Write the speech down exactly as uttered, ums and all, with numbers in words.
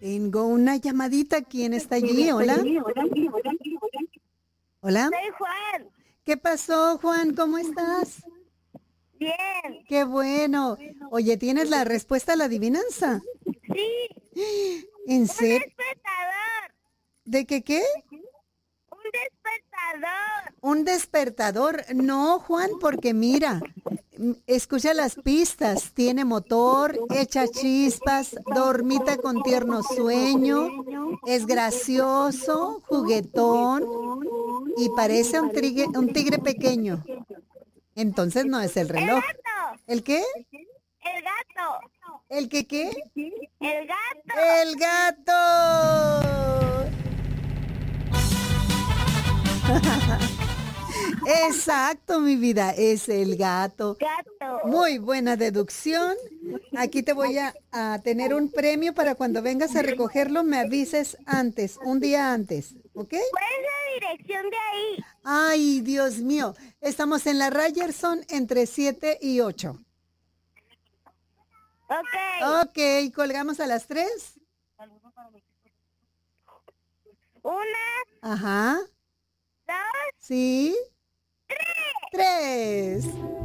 Tengo una llamadita. ¿Quién está allí? Hola. Hola. Soy Juan. ¿Qué pasó, Juan? ¿Cómo estás? Bien. Qué bueno. Oye, ¿tienes la respuesta a la adivinanza? Sí. ¿En Un serio? despertador. ¿De qué qué? Un despertador. Un despertador. No, Juan, porque mira, m- escucha las pistas. Tiene motor, echa chispas, dormita con tierno sueño, es gracioso, juguetón y parece un tigre, un tigre pequeño. Entonces no es el El reloj. gato. ¿El qué? El gato. ¿El qué qué? El gato. ¡El gato! Exacto, mi vida, es el gato. Gato. Muy buena deducción. Aquí te voy a, a tener un premio para cuando vengas a recogerlo, me avises antes, un día antes, ¿ok? ¿Cuál es la dirección de ahí? Ay, Dios mío, estamos en la Ryerson entre siete y ocho. Ok. Ok, colgamos a las tres. Una, Ajá, dos, sí, tres. tres.